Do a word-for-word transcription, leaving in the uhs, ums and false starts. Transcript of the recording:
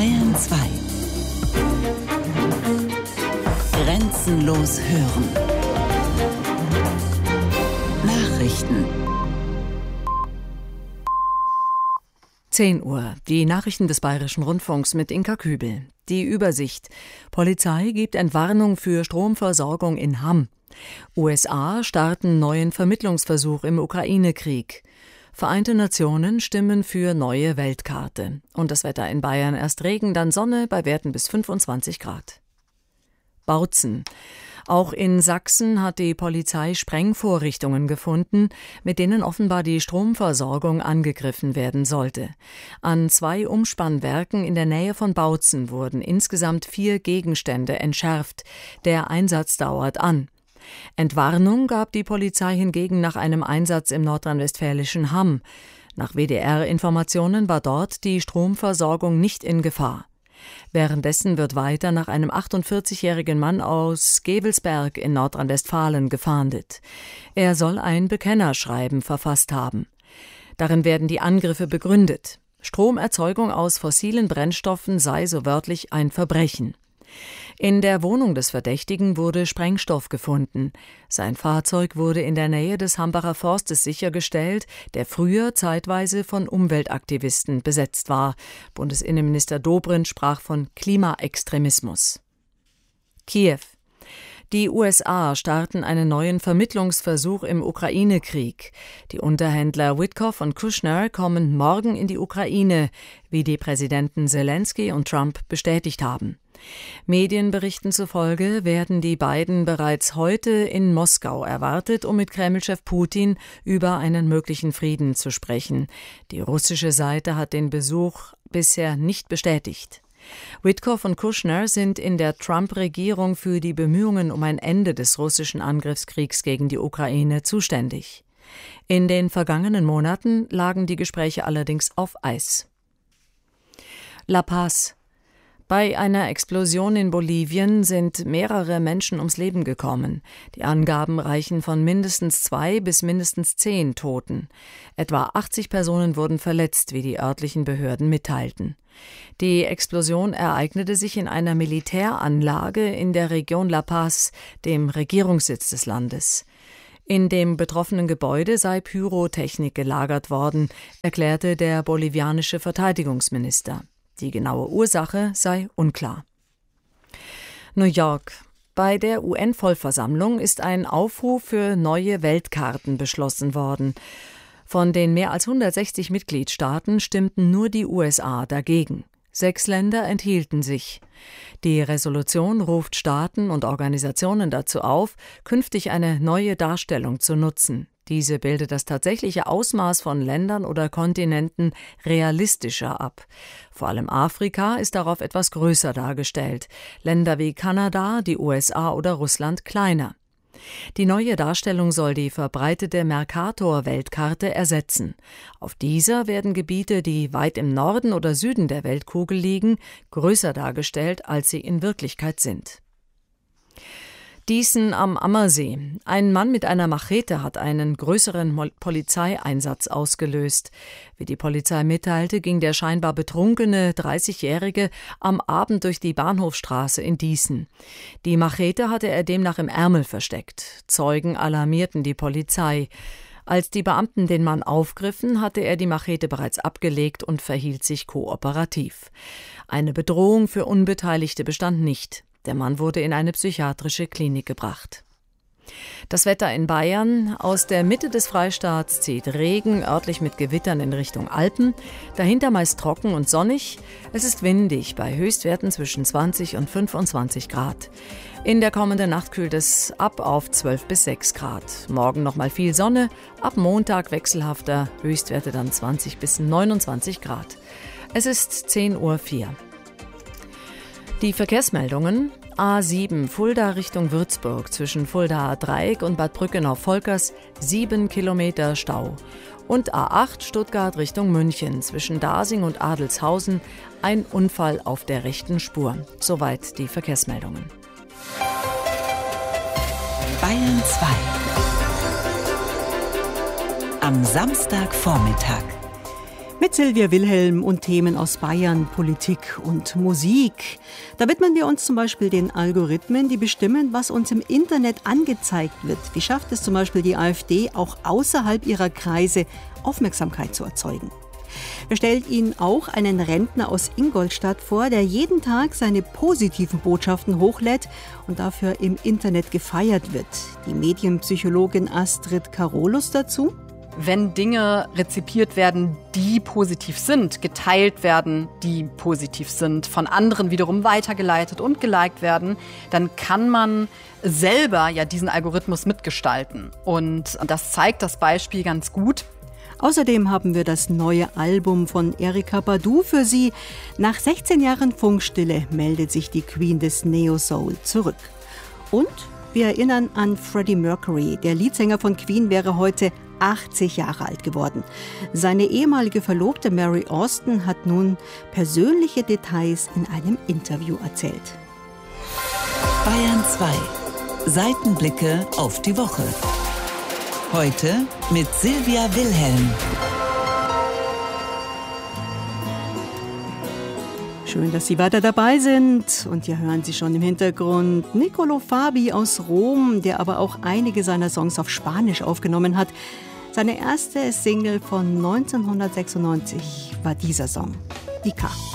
Bayern zwei. Grenzenlos hören. Nachrichten. zehn Uhr. Die Nachrichten des Bayerischen Rundfunks mit Inka Kübel. Die Übersicht. Polizei gibt Entwarnung für Stromversorgung in Hamm. U S A starten neuen Vermittlungsversuch im Ukraine-Krieg. Vereinte Nationen stimmen für neue Weltkarte. Und das Wetter in Bayern: erst Regen, dann Sonne bei Werten bis fünfundzwanzig Grad. Bautzen. Auch in Sachsen hat die Polizei Sprengvorrichtungen gefunden, mit denen offenbar die Stromversorgung angegriffen werden sollte. An zwei Umspannwerken in der Nähe von Bautzen wurden insgesamt vier Gegenstände entschärft. Der Einsatz dauert an. Entwarnung gab die Polizei hingegen nach einem Einsatz im nordrhein-westfälischen Hamm. Nach W D R-Informationen war dort die Stromversorgung nicht in Gefahr. Währenddessen wird weiter nach einem achtundvierzigjährigen Mann aus Gevelsberg in Nordrhein-Westfalen gefahndet. Er soll ein Bekennerschreiben verfasst haben. Darin werden die Angriffe begründet. Stromerzeugung aus fossilen Brennstoffen sei so wörtlich ein Verbrechen. In der Wohnung des Verdächtigen wurde Sprengstoff gefunden. Sein Fahrzeug wurde in der Nähe des Hambacher Forstes sichergestellt, der früher zeitweise von Umweltaktivisten besetzt war. Bundesinnenminister Dobrindt sprach von Klimaextremismus. Kiew. Die U S A starten einen neuen Vermittlungsversuch im Ukraine-Krieg. Die Unterhändler Witkoff und Kushner kommen morgen in die Ukraine, wie die Präsidenten Zelensky und Trump bestätigt haben. Medienberichten zufolge werden die beiden bereits heute in Moskau erwartet, um mit Kremlchef Putin über einen möglichen Frieden zu sprechen. Die russische Seite hat den Besuch bisher nicht bestätigt. Witkoff und Kushner sind in der Trump-Regierung für die Bemühungen um ein Ende des russischen Angriffskriegs gegen die Ukraine zuständig. In den vergangenen Monaten lagen die Gespräche allerdings auf Eis. La Paz. Bei einer Explosion in Bolivien sind mehrere Menschen ums Leben gekommen. Die Angaben reichen von mindestens zwei bis mindestens zehn Toten. Etwa achtzig Personen wurden verletzt, wie die örtlichen Behörden mitteilten. Die Explosion ereignete sich in einer Militäranlage in der Region La Paz, dem Regierungssitz des Landes. In dem betroffenen Gebäude sei Pyrotechnik gelagert worden, erklärte der bolivianische Verteidigungsminister. Die genaue Ursache sei unklar. New York. Bei der U N-Vollversammlung ist ein Aufruf für neue Weltkarten beschlossen worden. Von den mehr als hundertsechzig Mitgliedstaaten stimmten nur die U S A dagegen. Sechs Länder enthielten sich. Die Resolution ruft Staaten und Organisationen dazu auf, künftig eine neue Darstellung zu nutzen. Diese bildet das tatsächliche Ausmaß von Ländern oder Kontinenten realistischer ab. Vor allem Afrika ist darauf etwas größer dargestellt, Länder wie Kanada, die U S A oder Russland kleiner. Die neue Darstellung soll die verbreitete Mercator-Weltkarte ersetzen. Auf dieser werden Gebiete, die weit im Norden oder Süden der Weltkugel liegen, größer dargestellt, als sie in Wirklichkeit sind. Dießen am Ammersee. Ein Mann mit einer Machete hat einen größeren Mo- Polizeieinsatz ausgelöst. Wie die Polizei mitteilte, ging der scheinbar betrunkene dreißigjährige am Abend durch die Bahnhofstraße in Dießen. Die Machete hatte er demnach im Ärmel versteckt. Zeugen alarmierten die Polizei. Als die Beamten den Mann aufgriffen, hatte er die Machete bereits abgelegt und verhielt sich kooperativ. Eine Bedrohung für Unbeteiligte bestand nicht. Der Mann wurde in eine psychiatrische Klinik gebracht. Das Wetter in Bayern. Aus der Mitte des Freistaats zieht Regen, örtlich mit Gewittern in Richtung Alpen. Dahinter meist trocken und sonnig. Es ist windig, bei Höchstwerten zwischen zwanzig und fünfundzwanzig Grad. In der kommenden Nacht kühlt es ab auf zwölf bis sechs Grad. Morgen nochmal viel Sonne, ab Montag wechselhafter, Höchstwerte dann zwanzig bis neunundzwanzig Grad. Es ist zehn Uhr vier. Die Verkehrsmeldungen: A sieben Fulda Richtung Würzburg zwischen Fuldaer Dreieck und Bad Brückenau-Volkers sieben Kilometer Stau. Und A acht Stuttgart Richtung München zwischen Dasing und Adelshausen ein Unfall auf der rechten Spur. Soweit die Verkehrsmeldungen. Bayern zwei. Am Samstagvormittag. Mit Silvia Wilhelm und Themen aus Bayern, Politik und Musik. Da widmen wir uns zum Beispiel den Algorithmen, die bestimmen, was uns im Internet angezeigt wird. Wie schafft es zum Beispiel die AfD, auch außerhalb ihrer Kreise Aufmerksamkeit zu erzeugen? Wir stellen Ihnen auch einen Rentner aus Ingolstadt vor, der jeden Tag seine positiven Botschaften hochlädt und dafür im Internet gefeiert wird. Die Medienpsychologin Astrid Karolus dazu. Wenn Dinge rezipiert werden, die positiv sind, geteilt werden, die positiv sind, von anderen wiederum weitergeleitet und geliked werden, dann kann man selber ja diesen Algorithmus mitgestalten. Und das zeigt das Beispiel ganz gut. Außerdem haben wir das neue Album von Erykah Badu für Sie. Nach sechzehn Jahren Funkstille meldet sich die Queen des Neo-Soul zurück. Und wir erinnern an Freddie Mercury. Der Leadsänger von Queen wäre heute achtzig Jahre alt geworden. Seine ehemalige Verlobte Mary Austin hat nun persönliche Details in einem Interview erzählt. Bayern zwei. Seitenblicke auf die Woche. Heute mit Silvia Wilhelm. Schön, dass Sie weiter dabei sind. Und hier hören Sie schon im Hintergrund Niccolò Fabi aus Rom, der aber auch einige seiner Songs auf Spanisch aufgenommen hat. Seine erste Single von neunzehnhundertsechsundneunzig war dieser Song, Ica.